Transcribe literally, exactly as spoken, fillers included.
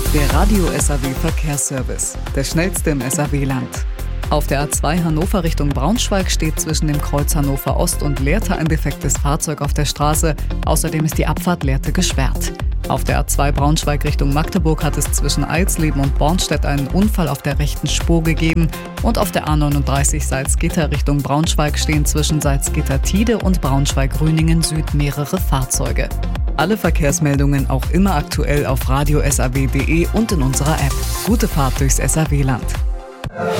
Der Radio-S A W Verkehrsservice, der schnellste im S A W-Land. Auf der A zwei Hannover Richtung Braunschweig steht zwischen dem Kreuz Hannover Ost und Lehrte ein defektes Fahrzeug auf der Straße. Außerdem ist die Abfahrt Lehrte gesperrt. Auf der A zwei Braunschweig Richtung Magdeburg hat es zwischen Eilsleben und Bornstedt einen Unfall auf der rechten Spur gegeben. Und auf der A neununddreißig Salzgitter Richtung Braunschweig stehen zwischen Salzgitter-Tide und Braunschweig-Grüningen Süd mehrere Fahrzeuge. Alle Verkehrsmeldungen auch immer aktuell auf radio s a w punkt d e und in unserer App. Gute Fahrt durchs S A W-Land.